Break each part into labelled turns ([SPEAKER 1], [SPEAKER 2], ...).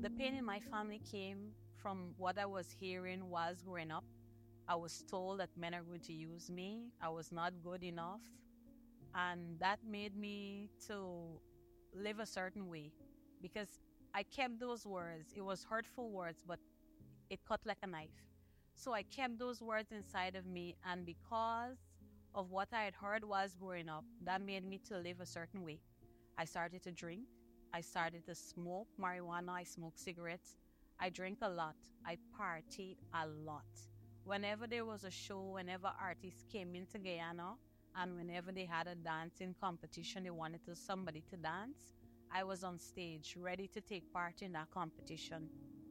[SPEAKER 1] The pain in my family came from what I was hearing whilst growing up. I was told that men are going to use me. I was not good enough. And that made me to live a certain way because I kept those words. It was hurtful words, but it cut like a knife. So I kept those words inside of me, and because of what I had heard whilst growing up, that made me to live a certain way. I started to drink. I started to smoke marijuana. I smoked cigarettes. I drank a lot. I partied a lot. Whenever there was a show, whenever artists came into Guyana, and whenever they had a dancing competition, they wanted somebody to dance, I was on stage, ready to take part in that competition.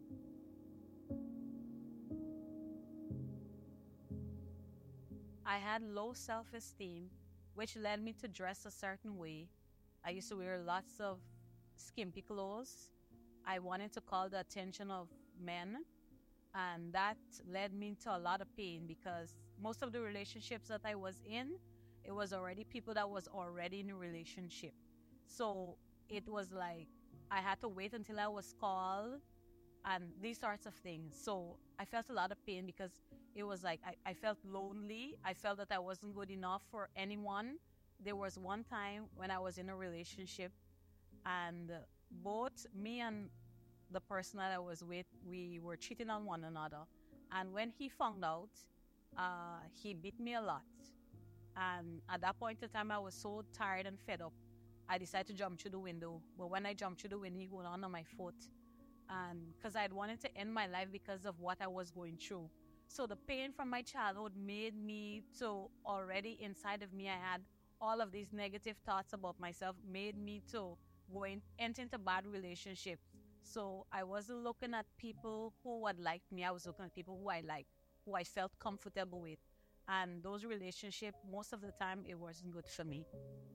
[SPEAKER 1] I had low self-esteem, which led me to dress a certain way. I used to wear lots of skimpy clothes. I wanted to call the attention of men, and that led me to a lot of pain because most of the relationships that I was in, it was already people that was already in a relationship. So it was like I had to wait until I was called and these sorts of things. So I felt a lot of pain because it was like I felt lonely. I felt that I wasn't good enough for anyone. There was one time when I was in a relationship and both me and the person that I was with, we were cheating on one another. And when he found out, he beat me a lot. And at that point in time, I was so tired and fed up. I decided to jump through the window. But when I jumped through the window, he got on my foot. And because I had wanted to end my life because of what I was going through. So the pain from my childhood made me to already inside of me, I had all of these negative thoughts about myself, made me to enter into bad relationships. So I wasn't looking at people who had liked me. I was looking at people who I liked, who I felt comfortable with. And those relationships, most of the time, it wasn't good for me.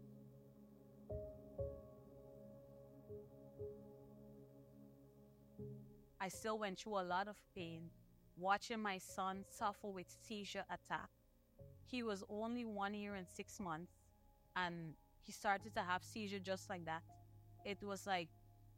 [SPEAKER 1] I still went through a lot of pain watching my son suffer with seizure attack. He was only 1 year and 6 months, and he started to have seizure just like that. It was like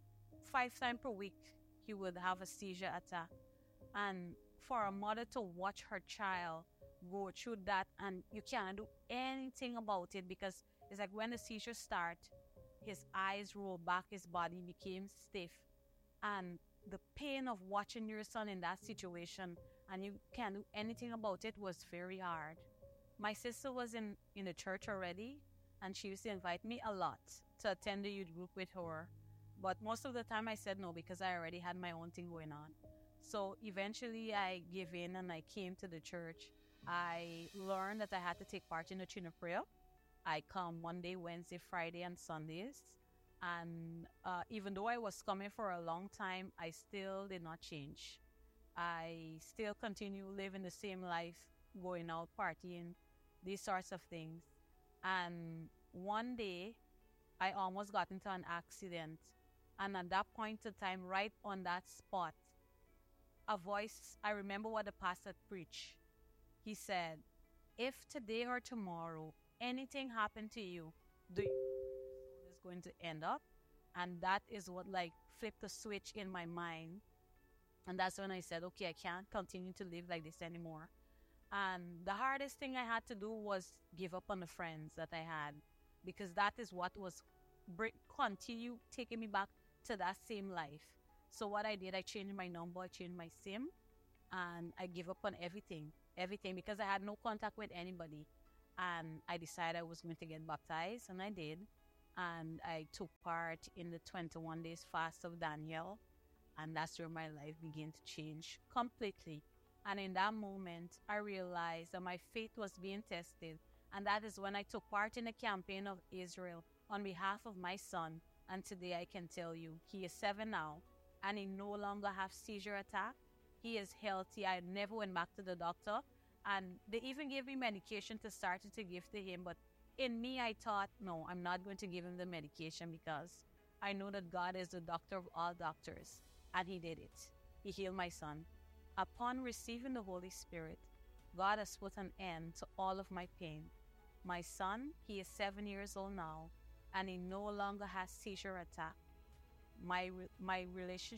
[SPEAKER 1] 5 times per week he would have a seizure attack. And for a mother to watch her child go through that and you can't do anything about it because it's like when the seizures start, his eyes roll back, his body became stiff. And the pain of watching your son in that situation and you can't do anything about it was very hard. My sister was in the church already, and she used to invite me a lot to attend the youth group with her. But most of the time I said no because I already had my own thing going on. So eventually I gave in and I came to the church. I learned that I had to take part in the tune of prayer. I come Monday, Wednesday, Friday, and Sundays. And even though I was coming for a long time, I still did not change. I still continue living the same life, going out, partying, these sorts of things. And one day, I almost got into an accident. And at that point in time, right on that spot, a voice, I remember what the pastor preached. He said, if today or tomorrow anything happened to you, do you know where your soul is going to end up? And that is what flipped the switch in my mind. And that's when I said, okay, I can't continue to live like this anymore. And the hardest thing I had to do was give up on the friends that I had, because that is what was continue taking me back to that same life. So what I did, I changed my number, I changed my SIM, and I gave up on everything, because I had no contact with anybody. And I decided I was going to get baptized, and I did. And I took part in the 21 days fast of Daniel, and that's where my life began to change completely. And in that moment, I realized that my faith was being tested. And that is when I took part in the campaign of Israel on behalf of my son. And today I can tell you, he is 7 now, and he no longer has seizure attack. He is healthy. I never went back to the doctor. And they even gave me medication to start to give to him. But in me, I thought, no, I'm not going to give him the medication because I know that God is the doctor of all doctors. And he did it. He healed my son. Upon receiving the Holy Spirit, God has put an end to all of my pain. My son, he is 7 years old now, and he no longer has seizure attack. My relationship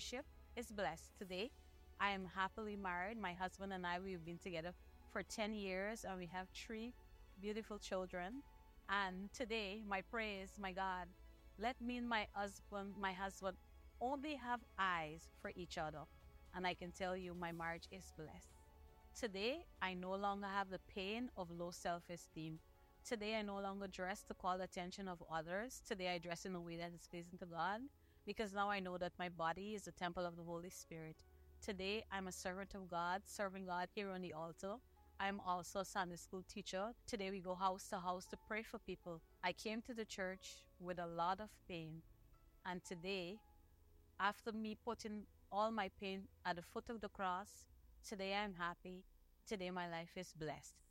[SPEAKER 1] is blessed. Today, I am happily married. My husband and I, we've been together for 10 years and we have 3 beautiful children. And today, my praise, my God, let me and my husband only have eyes for each other. And I can tell you, my marriage is blessed. Today, I no longer have the pain of low self esteem. Today, I no longer dress to call the attention of others. Today, I dress in a way that is pleasing to God because now I know that my body is the temple of the Holy Spirit. Today, I'm a servant of God, serving God here on the altar. I'm also a Sunday school teacher. Today, we go house to house to pray for people. I came to the church with a lot of pain. And today, after me putting all my pain at the foot of the cross, today I'm happy. Today, my life is blessed.